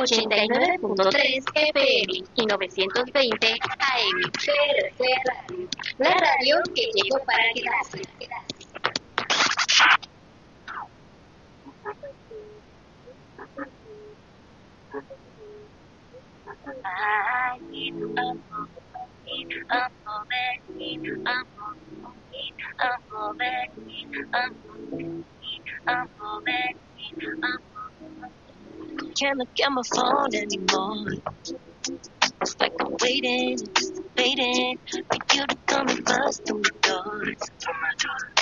89.3 FM y 920 AM. CRC Radio, la radio que llegó para quedarse. Can't look at my phone anymore. It's like I'm waiting, anticipating for you to come and bust through my door.